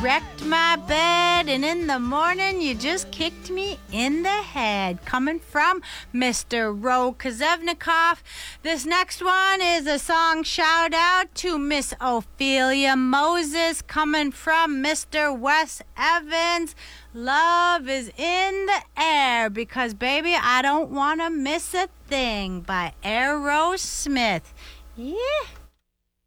wrecked my bed, and in the morning you just kicked me in the head. Coming from Mr. Ro Kazevnikov. This next one is a song shout out to Miss Ophelia Moses, coming from Mr. Wes Evans. Love is in the air because, baby, I don't want to miss a thing by Aerosmith. Yeah.